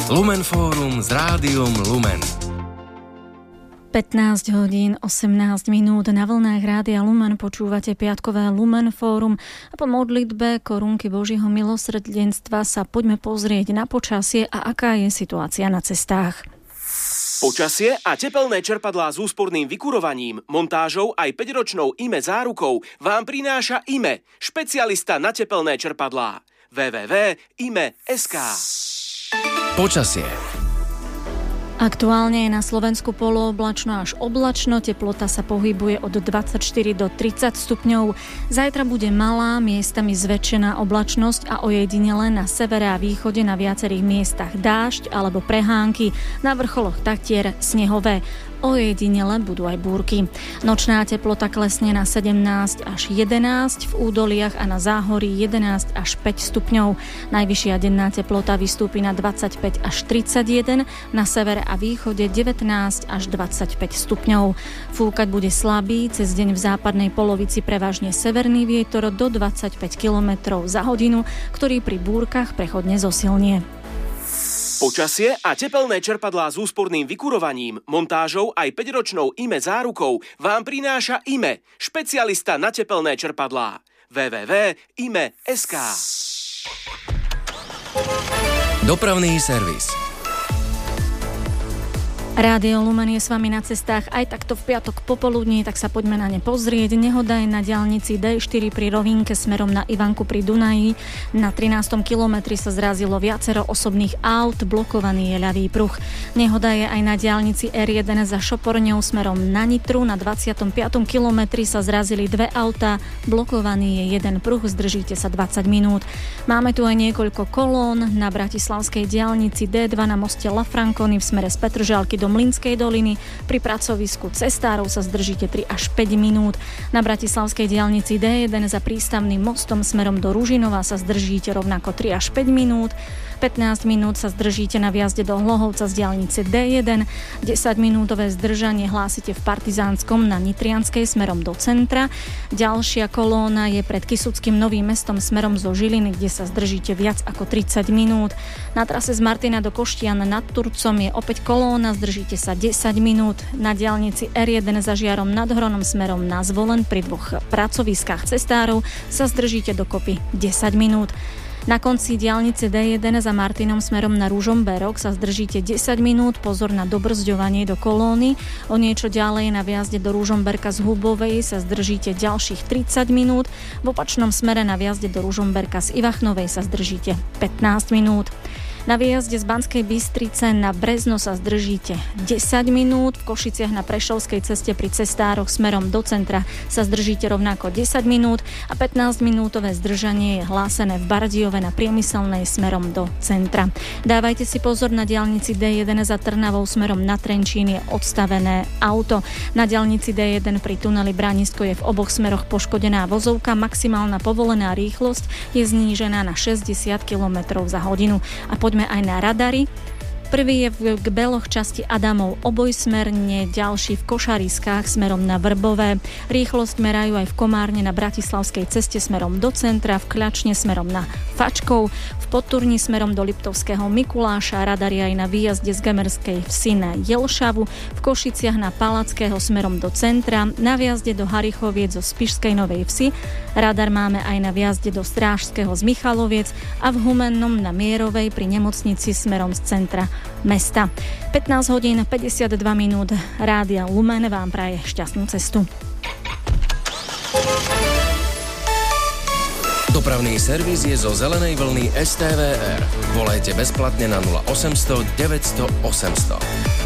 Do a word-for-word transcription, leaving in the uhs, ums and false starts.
Lumenfórum s Rádiom Lumen. pätnásť hodín osemnásť minút na vlnách Rádia Lumen počúvate piatkové Lumenfórum a po modlitbe korunky Božieho milosrdenstva sa poďme pozrieť na počasie a aká je situácia na cestách. Počasie a tepelné čerpadlá s úsporným vykurovaním, montážou aj päťročnou í em é zárukou vám prináša í em é, špecialista na tepelné čerpadlá. w w w bodka i m e bodka es ka. Počasie. Aktuálne je na Slovensku polooblačno až oblačno, teplota sa pohybuje od dvadsaťštyri do tridsať stupňov. Zajtra bude malá, miestami zväčšená oblačnosť a ojedinele na severe a východe na viacerých miestach dážď alebo prehánky, na vrcholoch taktier snehové. Ojedinele budú aj búrky. Nočná teplota klesne na sedemnásť až jedenásť, v údoliach a na záhorí jedenásť až päť stupňov. Najvyššia denná teplota vystúpi na dvadsaťpäť až tridsaťjeden, na severe a východe devätnásť až dvadsaťpäť stupňov. Fúkať bude slabý, cez deň v západnej polovici prevažne severný vietor do dvadsaťpäť kilometrov za hodinu, ktorý pri búrkach prechodne zosilnie. Počasie a tepelné čerpadlá s úsporným vykurovaním, montážou aj päťročnou í em é zárukou vám prináša í em é, špecialista na tepelné čerpadlá. w w w bodka i m e bodka es ka. Dopravný servis. Rádio Lumen je s vami na cestách aj takto v piatok popoludní, tak sa poďme na ne pozrieť. Nehoda je na diaľnici dé štyri pri Rovinke smerom na Ivanku pri Dunaji. Na trinástom kilometri sa zrazilo viacero osobných aut, blokovaný je ľavý pruh. Nehoda je aj na diaľnici er jeden za Šoporňou smerom na Nitru. Na dvadsiatom piatom kilometri sa zrazili dve autá, blokovaný je jeden pruh, zdržíte sa dvadsať minút. Máme tu aj niekoľko kolón na bratislavskej diaľnici dé dva na moste La Franconi v smere z Petržalky do do Mlynskej doliny. Pri pracovisku cestárov sa zdržíte tri až päť minút. Na bratislavskej diaľnici dé jeden za prístavným mostom smerom do Ružinova sa zdržíte rovnako tri až päť minút. pätnásť minút sa zdržíte na viazde do Hlohovca z diaľnice dé jeden. desaťminútové zdržanie hlásite v Partizánskom na Nitrianskej smerom do centra. Ďalšia kolóna je pred Kysuckým Novým Mestom smerom zo Žiliny, kde sa zdržíte viac ako tridsať minút. Na trase z Martina do Koštian nad Turcom je opäť kolóna, zdržíte sa desať minút. Na diaľnici er jeden za Žiarom nad Hronom smerom na Zvolen pri dvoch pracoviskách cestárov sa zdržíte dokopy desať minút. Na konci diaľnice dé jeden za Martinom smerom na Ružomberok sa zdržíte desať minút, pozor na dobrzďovanie do kolóny. O niečo ďalej na viazde do Ružomberka z Hubovej sa zdržíte ďalších tridsať minút. V opačnom smere na viazde do Ružomberka z Ivachnovej sa zdržíte pätnásť minút. Na výjazde z Banskej Bystrice na Brezno sa zdržíte desať minút, v Košiciach na Prešovskej ceste pri cestároch smerom do centra sa zdržíte rovnako desať minút a pätnásťminútové zdržanie je hlásené v Bardejove na Priemyselnej smerom do centra. Dávajte si pozor, na diaľnici dé jeden za Trnavou smerom na Trenčín je odstavené auto. Na diaľnici dé jeden pri tuneli Bránisko je v oboch smeroch poškodená vozovka, maximálna povolená rýchlosť je znížená na šesťdesiat kilometrov za hodinu. A poďme aj na radary. Prvý je v Gbeloch časti Adamov obojsmerne, ďalší v Košariskách smerom na Vrbové. Rýchlosť merajú aj v Komárne na Bratislavskej ceste smerom do centra, v Kľačne smerom na Fačkov, v Podturni smerom do Liptovského Mikuláša, radary aj na výjazde z Gemerskej Vsi na Jelšavu, v Košiciach na Palackého smerom do centra, na výjazde do Harichoviec zo Spišskej Novej Vsi. Radar máme aj na výjazde do Strážského z Michaloviec a v Humennom na Mierovej pri nemocnici smerom z centra mesta. pätnásť hodín päťdesiatdva minút. Rádia Lumen vám praje šťastnú cestu. Dopravný servis je zo zelenej vlny es té vé er. Volajte bezplatne na nula osemsto deväťsto osemsto.